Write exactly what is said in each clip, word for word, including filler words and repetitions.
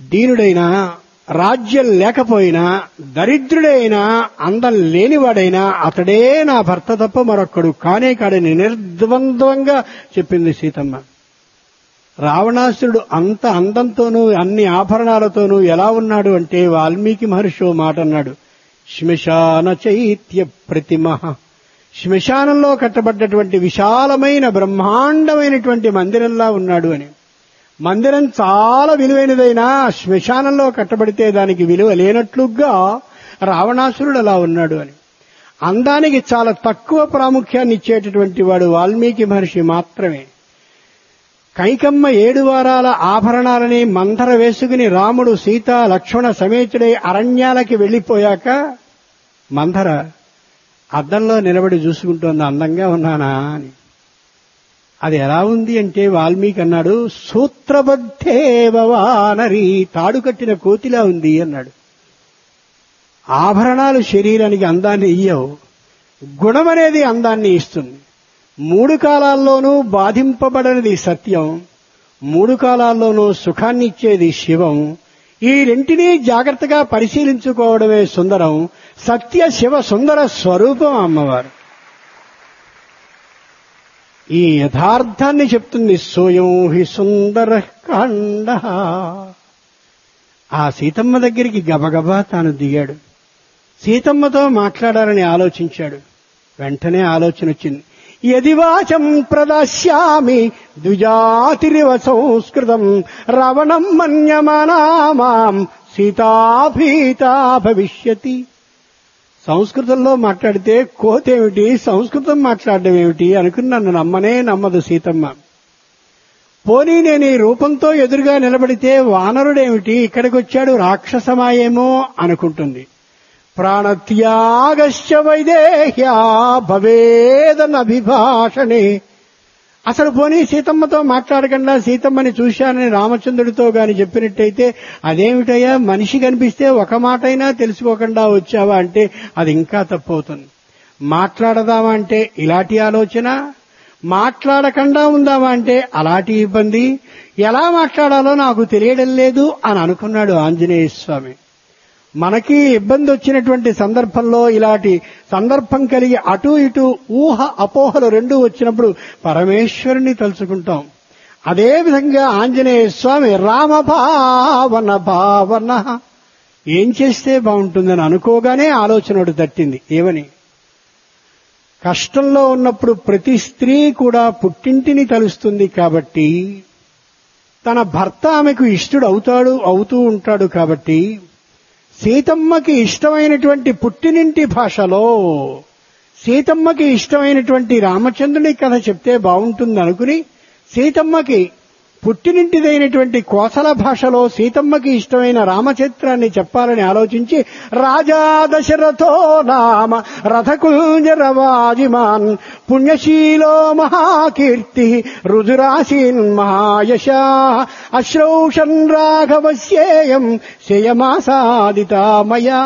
దీనుడైనా, రాజ్యం లేకపోయినా, దరిద్రుడైనా, అందం లేనివాడైనా అతడే నా భర్త తప్ప మరొక్కడు కానే కాడని నిర్ద్వంద్వంగా చెప్పింది సీతమ్మ. రావణాసురుడు అంత అందంతోనూ అన్ని ఆభరణాలతోనూ ఎలా ఉన్నాడు అంటే వాల్మీకి మహర్షి ఓ మాట అన్నాడు, శ్మశాన చైత్య ప్రతిమ. శ్మశానంలో కట్టబడ్డటువంటి విశాలమైన బ్రహ్మాండమైనటువంటి మందిరంలా ఉన్నాడు అని. మందిరం చాలా విలువైనదైనా శ్మశానంలో కట్టబడితే దానికి విలువ లేనట్లుగా రావణాసురుడు అలా ఉన్నాడు అని. అందానికి చాలా తక్కువ ప్రాముఖ్యాన్ని ఇచ్చేటటువంటి వాడు వాల్మీకి మహర్షి మాత్రమే. కైకమ్మ ఏడు వారాల ఆభరణాలని మందర వేసుకుని రాముడు సీత లక్ష్మణ సమేతుడై అరణ్యాలకి వెళ్లిపోయాక మందర అద్దంలో నిలబడి చూసుకుంటోంది, అందంగా ఉన్నానా అని. అది ఎలా ఉంది అంటే వాల్మీకి అన్నాడు, సూత్రబద్ధేవ వానరి, తాడు కట్టిన కోతిలా ఉంది అన్నాడు. ఆభరణాలు శరీరానికి అందాన్ని ఇయ్యవు, గుణమనేది అందాన్ని ఇస్తుంది. మూడు కాలాల్లోనూ బాధింపబడనిది సత్యం, మూడు కాలాల్లోనూ సుఖాన్ని ఇచ్చేది శివం. ఈ రెంటినీ జాగ్రత్తగా పరిశీలించుకోవడమే సుందరం. సత్య శివ సుందర స్వరూపం అమ్మవారు. ఈ యథార్థాన్ని చెప్తుంది. సోయం హి సుందర కాండ. ఆ సీతమ్మ దగ్గరికి గబగబా తాను దిగాడు. సీతమ్మతో మాట్లాడాలని ఆలోచించాడు. వెంటనే ఆలోచన వచ్చింది. యది వాచం ప్రదాస్యామి ద్విజాతిరివ సంస్కృతం రావణం మన్యమానామాం సీతాభీతా భవిష్యతి. సంస్కృతంలో మాట్లాడితే కోతేమిటి, సంస్కృతం మాట్లాడడం ఏమిటి అనుకుని నన్ను నమ్మనే నమ్మదు సీతమ్మ. పోనీ నేను ఈ రూపంతో ఎదురుగా నిలబడితే వానరుడేమిటి, ఇక్కడికి వచ్చాడు రాక్షసమాయేమో అనుకుంటుంది. ప్రాణత్యాగశ్చ వైదేహ్యా భవేదనభిభాషణే. అసలు పోనీ సీతమ్మతో మాట్లాడకుండా సీతమ్మని చూశానని రామచంద్రుడితో గాని చెప్పినట్టయితే, అదేమిటయ్యా మనిషి కనిపిస్తే ఒక మాటైనా తెలుసుకోకుండా వచ్చావా అంటే అది ఇంకా తప్పవుతుంది. మాట్లాడదామా అంటే ఇలాంటి ఆలోచన, మాట్లాడకుండా ఉందామా అంటే అలాంటి ఇబ్బంది. ఎలా మాట్లాడాలో నాకు తెలియడం లేదు అని అనుకున్నాడు ఆంజనేయ స్వామి. మనకి ఇబ్బంది వచ్చినటువంటి సందర్భంలో ఇలాంటి సందర్భం కలిగి అటు ఇటు ఊహ అపోహలు రెండూ వచ్చినప్పుడు పరమేశ్వరుని తలుచుకుంటాం. అదేవిధంగా ఆంజనేయ స్వామి రామభావన భావన ఏం చేస్తే బాగుంటుందని అనుకోగానే ఆలోచనడు తట్టింది. ఏమని? కష్టంలో ఉన్నప్పుడు ప్రతి స్త్రీ కూడా పుట్టింటిని తలుస్తుంది కాబట్టి, తన భర్త ఆమెకు ఇష్టడు అవుతాడు అవుతూ ఉంటాడు కాబట్టి, సీతమ్మకి ఇష్టమైనటువంటి పుట్టినింటి భాషలో సీతమ్మకి ఇష్టమైనటువంటి రామచంద్రుని కథ చెప్తే బాగుంటుంది అనుకుని సీతమ్మకి పుట్టినింటిదైనటువంటి కోసల భాషలో సీతమ్మకి ఇష్టమైన రామచరిత్రాన్ని చెప్పాలని ఆలోచించి రాజా దశరథో నామ రథకుంజరవాజిమాన్ పుణ్యశీలో మహాకీర్తి రుజురాశీన్ మహాయశా అశ్రౌషన్ రాఘవస్యేయం శయమాసాదితామయా.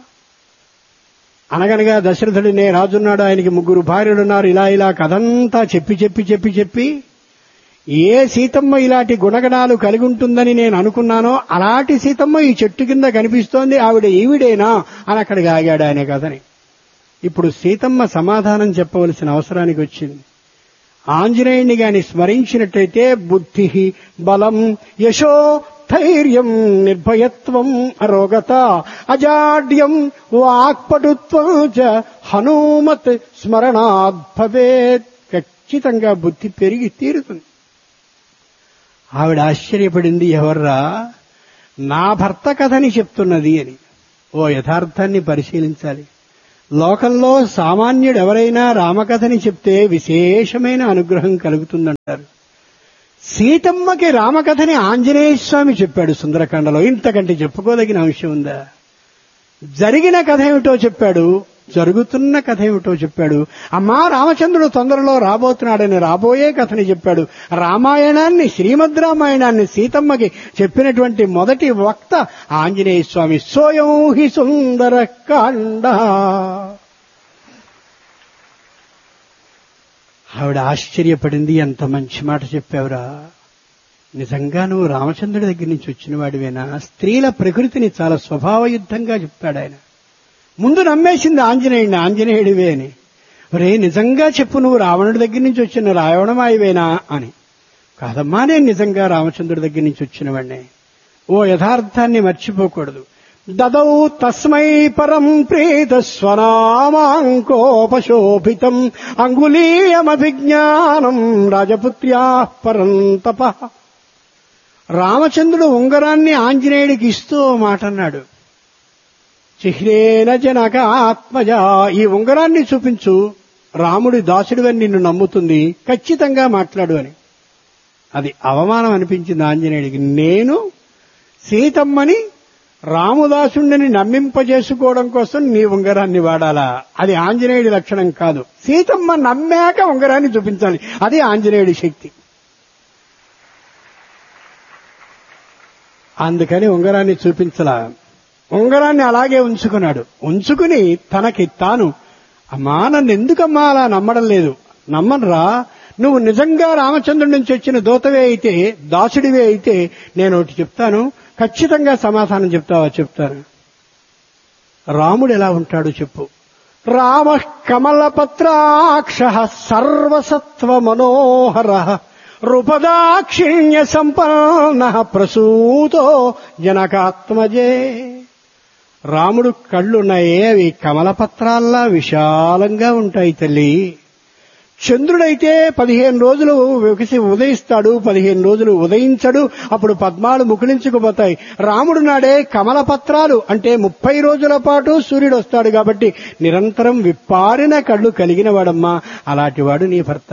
అనగనగా దశరథుడినే రాజున్నాడు, ఆయనకి ముగ్గురు భార్యలున్నారు. ఇలా ఇలా కథంతా చెప్పి చెప్పి చెప్పి చెప్పి ఏ సీతమ్మ ఇలాంటి గుణగణాలు కలిగి ఉంటుందని నేను అనుకున్నానో అలాంటి సీతమ్మ ఈ చెట్టు కింద కనిపిస్తోంది, ఆవిడ ఈవిడేనా అని అక్కడికి ఆగాడు ఆయన కథని. ఇప్పుడు సీతమ్మ సమాధానం చెప్పవలసిన అవసరానికి వచ్చింది. ఆంజనేయుని గాని స్మరించినట్టయితే బుద్ధి బలం యశో ధైర్యం నిర్భయత్వం అరోగత అజాడ్యం వాక్పటుత్వం చ హనుమత్ స్మరణాద్ భవేత్. ఖచ్చితంగా బుద్ధి పెరిగి తీరుతుంది. ఆవిడ ఆశ్చర్యపడింది, ఎవర్రా నా భర్త కథని చెప్తున్నది అని. ఓ యథార్థాన్ని పరిశీలించాలి. లోకంలో సామాన్యుడు ఎవరైనా రామకథని చెప్తే విశేషమైన అనుగ్రహం కలుగుతుందంటారు. సీతమ్మకి రామకథని ఆంజనేయ స్వామి చెప్పాడు సుందరకాండలో. ఇంతకంటే చెప్పుకోదగిన అంశం ఉందా? జరిగిన కథ ఏమిటో చెప్పాడు, జరుగుతున్న కథ ఏమిటో చెప్పాడు. అమ్మా రామచంద్రుడు తొందరలో రాబోతున్నాడని రాబోయే కథని చెప్పాడు. రామాయణాన్ని, శ్రీమద్ రామాయణాన్ని సీతమ్మకి చెప్పినటువంటి మొదటి వక్త ఆంజనేయ స్వామి. సోయం హి సుందర కాండ. ఆవిడ ఆశ్చర్యపడింది, ఎంత మంచి మాట చెప్పావురా. నిజంగా నువ్వు రామచంద్రుడి దగ్గర నుంచి వచ్చిన వాడివేనా? స్త్రీల ప్రకృతిని చాలా స్వభావయుద్ధంగా చెప్తాడు ఆయన. ముందు నమ్మేసింది ఆంజనేయుడిని, ఆంజనేయుడివే అని. రే నిజంగా చెప్పు, నువ్వు రావణుడి దగ్గర నుంచి వచ్చిన రావణమాయివేనా అని. కాదమ్మా, నేను నిజంగా రామచంద్రుడి దగ్గర నుంచి వచ్చిన వాడినే. ఓ యథార్థాన్ని మర్చిపోకూడదు. దదౌ తస్మై పరం ప్రీత స్వనామాంకోపశోభితం అంగుళీయమభిజ్ఞానం రాజపుత్ర్యా పరం తపః. రామచంద్రుడు ఉంగరాన్ని ఆంజనేయుడికి ఇస్తూ మాట అన్నాడు. చిహ్నేన జనక ఆత్మజ, ఈ ఉంగరాన్ని చూపించు, రాముడి దాసుడివని నిన్ను నమ్ముతుంది, ఖచ్చితంగా మాట్లాడు అని. అది అవమానం అనిపించింది ఆంజనేయుడికి. నేను సీతమ్మని రాముదాసుడిని నమ్మింపజేసుకోవడం కోసం నీ ఉంగరాన్ని వాడాలా? అది ఆంజనేయుడి లక్షణం కాదు. సీతమ్మ నమ్మాక ఉంగరాన్ని చూపించాలి, అది ఆంజనేయుడి శక్తి. అందుకని ఉంగరాన్ని చూపించలా, ఉంగరాన్ని అలాగే ఉంచుకున్నాడు. ఉంచుకుని తనకి తాను, అమ్మా నన్ను ఎందుకమ్మా అలా నమ్మడం లేదు? నమ్మనరా, నువ్వు నిజంగా రామచంద్రుడి నుంచి వచ్చిన దూతవే అయితే, దాసుడివే అయితే నేను ఒకటి చెప్తాను, ఖచ్చితంగా సమాధానం చెప్తావా? చెప్తాను. రాముడు ఎలా ఉంటాడు చెప్పు. రామ కమలపత్రాక్ష సర్వసత్వ మనోహర రూపదాక్షిణ్య సంపన్న ప్రసూతో జనకాత్మజే. రాముడు కళ్ళున్నాయే, అవి కమలపత్రాల్లా విశాలంగా ఉంటాయి తల్లి. చంద్రుడైతే పదిహేను రోజులు వికసి ఉదయిస్తాడు, పదిహేను రోజులు ఉదయించడు, అప్పుడు పద్మాలు ముకుళించుకుపోతాయి. రాముడు నాడే కమలపత్రాలు అంటే ముప్పై రోజుల పాటు సూర్యుడు వస్తాడు కాబట్టి నిరంతరం విప్పారిన కళ్ళు కలిగిన వాడమ్మా. అలాంటివాడు నీ భర్త.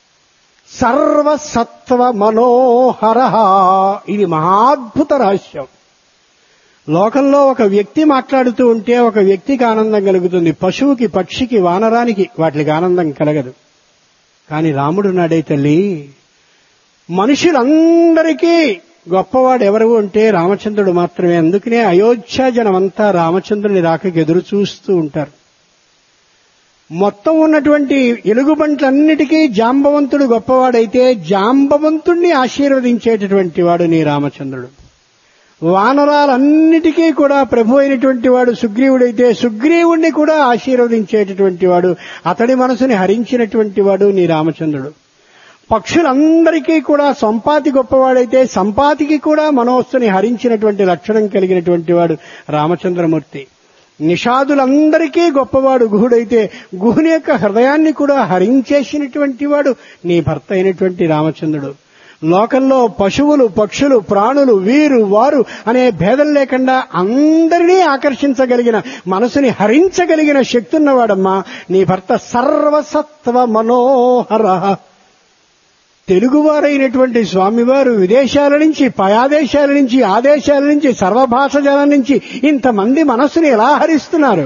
సర్వసత్వ మనోహర, ఇది మహాద్భుత రహస్యం. లోకంలో ఒక వ్యక్తి మాట్లాడుతూ ఉంటే ఒక వ్యక్తికి ఆనందం కలుగుతుంది, పశువుకి, పక్షికి, వానరానికి వాటికి ఆనందం కలగదు. కానీ రాముడు నాడే తల్లి, మనుషులందరికీ గొప్పవాడు ఎవరు అంటే రామచంద్రుడు మాత్రమే. అందుకనే అయోధ్య జనమంతా రామచంద్రుని రాకకి ఎదురు చూస్తూ ఉంటారు. మొత్తం ఉన్నటువంటి ఎలుగుబంట్లన్నిటికీ జాంబవంతుడు గొప్పవాడైతే జాంబవంతుణ్ణి ఆశీర్వదించేటటువంటి వాడు నీ రామచంద్రుడు. వానరాలన్నిటికీ కూడా ప్రభు అయినటువంటి వాడు సుగ్రీవుడైతే సుగ్రీవుణ్ణి కూడా ఆశీర్వదించేటటువంటి వాడు, అతడి మనసుని హరించినటువంటి వాడు నీ రామచంద్రుడు. పక్షులందరికీ కూడా సంపాతి గొప్పవాడైతే సంపాతికి కూడా మనోస్సుని హరించినటువంటి లక్షణం కలిగినటువంటి వాడు రామచంద్రమూర్తి. నిషాదులందరికీ గొప్పవాడు గుహుడైతే గుహుని యొక్క హృదయాన్ని కూడా హరించేసినటువంటి వాడు నీ భర్త అయినటువంటి రామచంద్రుడు. లోకంలో పశువులు, పక్షులు, ప్రాణులు, వీరు వారు అనే భేదం లేకుండా అందరినీ ఆకర్షించగలిగిన, మనసుని హరించగలిగిన శక్తి ఉన్నవాడమ్మా నీ భర్త. సర్వసత్వ మనోహర. తెలుగువారైనటువంటి స్వామివారు విదేశాల నుంచి, పయాదేశాల నుంచి, ఆదేశాల నుంచి, సర్వభాష జనం నుంచి ఇంతమంది మనస్సుని ఎలా హరిస్తున్నారు.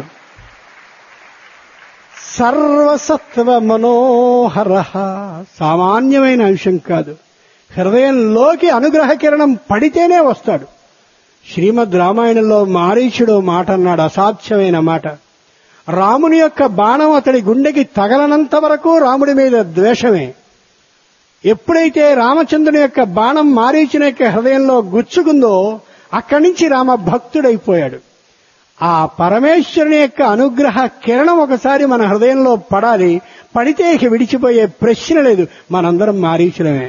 సర్వసత్వ మనోహర సామాన్యమైన అంశం కాదు. హృదయంలోకి అనుగ్రహ కిరణం పడితేనే వస్తాడు. శ్రీమద్ రామాయణంలో మారీచుడు మాట అన్నాడు, అసాధ్యమైన మాట. రాముని యొక్క బాణం అతడి గుండెకి తగలనంత వరకు రాముడి మీద ద్వేషమే. ఎప్పుడైతే రామచంద్రుని యొక్క బాణం మారీచుని యొక్క హృదయంలో గుచ్చుకుందో అక్కడి నుంచి రామ భక్తుడైపోయాడు. ఆ పరమేశ్వరుని యొక్క అనుగ్రహ కిరణం ఒకసారి మన హృదయంలో పడాలి. పడితే ఇక విడిచిపోయే ప్రశ్న లేదు, మనందరం మారీచులమే.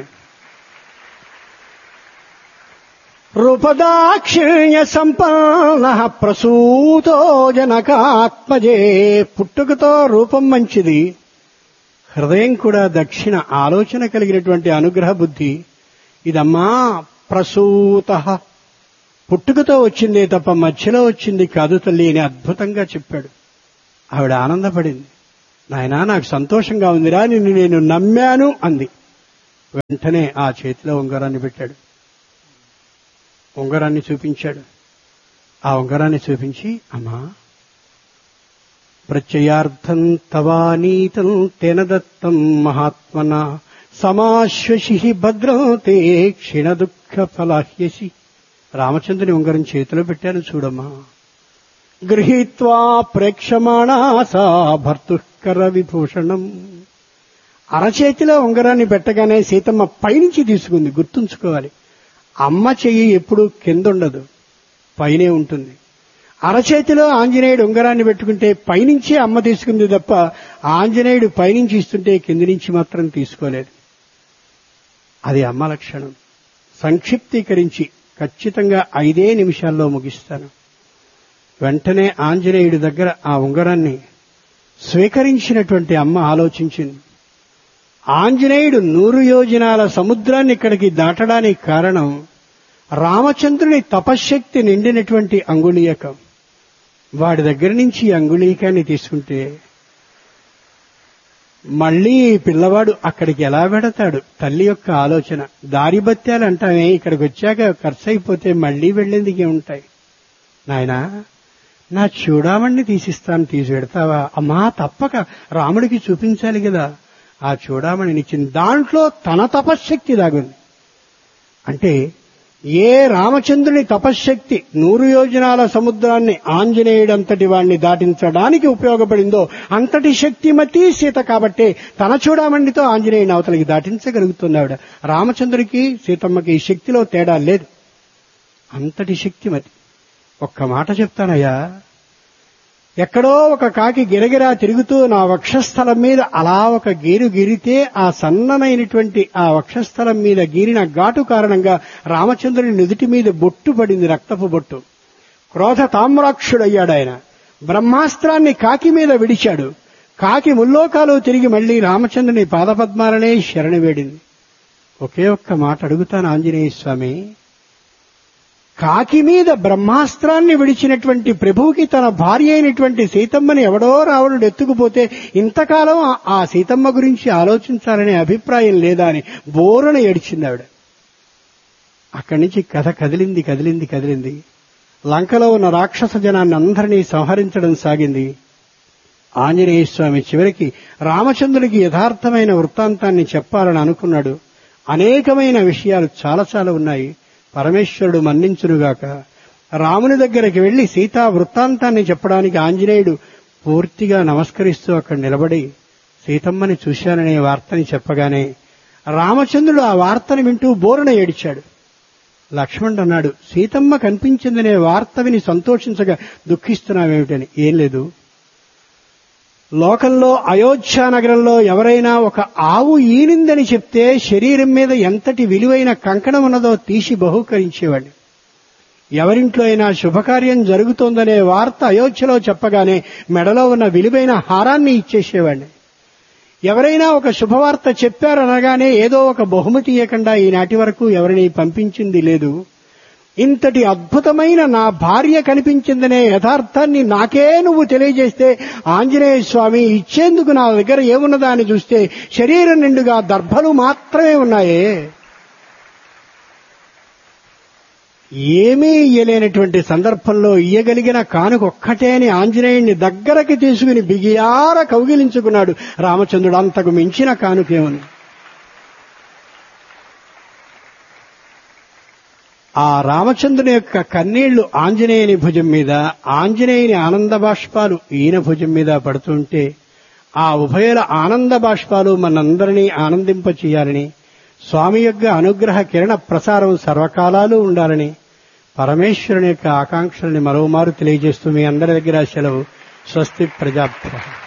రూపదాక్షిణ్య సంపన్న ప్రసూతో జనకాత్మజే. పుట్టుకతో రూపం మంచిది, హృదయం కూడా దక్షిణ, ఆలోచన కలిగినటువంటి అనుగ్రహ బుద్ధి. ఇదమ్మా ప్రసూత, పుట్టుకతో వచ్చిందే తప్ప మధ్యలో వచ్చింది కాదు తల్లి అని అద్భుతంగా చెప్పాడు. ఆవిడ ఆనందపడింది. నాయనా నాకు సంతోషంగా ఉందిరా, నిన్ను నేను నమ్మాను అంది. వెంటనే ఆ చేతిలో ఉంగరాన్ని పెట్టాడు, ఉంగరాన్ని చూపించాడు. ఆ ఉంగరాన్ని చూపించి, అమ్మా ప్రత్యయార్థం తవానీతం తేన దత్తం మహాత్మన సమాశ్వసి భద్రం తే క్షీణ దుఃఖ ఫలాహ్యసి. రామచంద్రుని ఉంగరం చేతిలో పెట్టాను చూడమ్మా. గృహీత్వా ప్రేక్షమాణా సా భర్తుకర విభూషణం. అరచేతిలో ఉంగరాన్ని పెట్టగానే సీతమ్మ పైనుంచి తీసుకుంది. గుర్తుంచుకోవాలి, అమ్మ చెయ్యి ఎప్పుడు కింద ఉండదు, పైనే ఉంటుంది. అరచేతిలో ఆంజనేయుడు ఉంగరాన్ని పెట్టుకుంటే పైనుంచి అమ్మ తీసుకుంది తప్ప ఆంజనేయుడు పైనుంచి ఇస్తుంటే కింది నుంచి మాత్రం తీసుకోలేదు. అది అమ్మ లక్షణం. సంక్షిప్తీకరించి ఖచ్చితంగా ఐదే నిమిషాల్లో ముగిస్తాను. వెంటనే ఆంజనేయుడి దగ్గర ఆ ఉంగరాన్ని స్వీకరించినటువంటి అమ్మ ఆలోచించింది. ఆంజనేయుడు నూరు యోజనాల సముద్రాన్ని ఇక్కడికి దాటడానికి కారణం రామచంద్రుని తపశ్శక్తి నిండినటువంటి అంగుళీయకం. వాడి దగ్గర నుంచి అంగుళీకాన్ని తీసుకుంటే మళ్లీ పిల్లవాడు అక్కడికి ఎలా వెడతాడు? తల్లి యొక్క ఆలోచన. దారి బత్యాలు అంటామే, ఇక్కడికి వచ్చాక ఖర్చు అయిపోతే మళ్లీ వెళ్లేందుకే ఉంటాయి. నాయనా, నా చూడామణ్ణి తీసిస్తాను, తీసి పెడతావా? అమ్మా, తప్పక రాముడికి చూపించాలి కదా. ఆ చూడామణినిచ్చింది. దాంట్లో తన తపశ్శక్తి దాగుంది. అంటే ఏ రామచంద్రుని తపశ్శక్తి నూరు యోజనాల సముద్రాన్ని ఆంజనేయుడంతటి వాణ్ణి దాటించడానికి ఉపయోగపడిందో అంతటి శక్తిమతి సీత కాబట్టే తన చూడామణితో ఆంజనేయుని అవతలికి దాటించగలుగుతుంది ఆవిడ. రామచంద్రుడికి సీతమ్మకి ఈ శక్తిలో తేడా లేదు. అంతటి శక్తిమతి. ఒక్క మాట చెప్తానయ్యా, ఎక్కడో ఒక కాకి గిరగిరా తిరుగుతూ నా వక్షస్థలం మీద అలా ఒక గీరు గీరితే ఆ సన్ననైనటువంటి ఆ వక్షస్థలం మీద గీరిన ఘాటు కారణంగా రామచంద్రుని నుదుటి మీద బొట్టు పడింది, రక్తపు బొట్టు. క్రోధ తామ్రాక్షుడయ్యాడు ఆయన. బ్రహ్మాస్త్రాన్ని కాకి మీద విడిచాడు. కాకి ముల్లోకాలు తిరిగి మళ్లీ రామచంద్రుని పాదపద్మాలనే శరణి వేడింది. ఒకే ఒక్క మాట అడుగుతాను ఆంజనేయ స్వామి, కాకి మీద బ్రహ్మాస్త్రాన్ని విడిచినటువంటి ప్రభువుకి తన భార్య అయినటువంటి సీతమ్మని ఎవడో రావణుడు ఎత్తుకుపోతే ఇంతకాలం ఆ సీతమ్మ గురించి ఆలోచించాలనే అభిప్రాయం లేదా అని బోరున ఏడ్చింది ఆవిడ. అక్కడి నుంచి కథ కదిలింది కదిలింది కదిలింది లంకలో ఉన్న రాక్షస జనాన్ని అందరినీ సంహరించడం సాగింది. ఆంజనేయ స్వామి చివరికి రామచంద్రుడికి యథార్థమైన వృత్తాంతాన్ని చెప్పాలని అనుకున్నాడు. అనేకమైన విషయాలు చాలా చాలా ఉన్నాయి. పరమేశ్వరుడు మన్నించునుగాక. రాముని దగ్గరికి వెళ్లి సీతా వృత్తాంతాన్ని చెప్పడానికి ఆంజనేయుడు పూర్తిగా నమస్కరిస్తూ అక్కడ నిలబడి సీతమ్మని చూశాననే వార్తని చెప్పగానే రామచంద్రుడు ఆ వార్తని వింటూ బోరున ఏడిచాడు. లక్ష్మణుడు అన్నాడు, సీతమ్మ కనిపించిందనే వార్త విని సంతోషించగా దుఃఖిస్తున్నావేమిటని. ఏం లేదు, లోకంలో అయోధ్య నగరంలో ఎవరైనా ఒక ఆవు ఈనిందని చెప్తే శరీరం మీద ఎంతటి విలువైన కంకణం ఉన్నదో తీసి బహూకరించేవాడిని. ఎవరింట్లో అయినా శుభకార్యం జరుగుతోందనే వార్త అయోధ్యలో చెప్పగానే మెడలో ఉన్న విలువైన హారాన్ని ఇచ్చేసేవాడిని. ఎవరైనా ఒక శుభవార్త చెప్పారనగానే ఏదో ఒక బహుమతి ఇవ్వకుండా ఈనాటి వరకు ఎవరిని పంపించింది లేదు. ఇంతటి అద్భుతమైన నా భార్య కనిపించిందనే యథార్థాన్ని నాకే నువ్వు తెలియజేస్తే ఆంజనేయ స్వామి ఇచ్చేందుకు నా దగ్గర ఏమున్నదా అని చూస్తే శరీరం నిండుగా దర్భలు మాత్రమే ఉన్నాయే. ఏమీ ఇయ్యలేనటువంటి సందర్భంలో ఇయ్యగలిగిన కానుకొక్కటే అని ఆంజనేయుణ్ణి దగ్గరకి తీసుకుని బిగియార కౌగిలించుకున్నాడు రామచంద్రుడు. అంతకు మించిన కానుకేముంది? ఆ రామచంద్రుని యొక్క కన్నీళ్లు ఆంజనేయుని భుజం మీద, ఆంజనేయుని ఆనంద బాష్పాలు ఈయన భుజం మీద పడుతుంటే ఆ ఉభయుల ఆనంద బాష్పాలు మనందరినీ ఆనందింపచేయాలని, స్వామి యొక్క అనుగ్రహ కిరణ ప్రసారం సర్వకాలాలు ఉండాలని పరమేశ్వరుని యొక్క ఆకాంక్షల్ని మరోమారు తెలియజేస్తూ మీ అందరి దగ్గర సెలవు. స్వస్తి ప్రజాభ్య.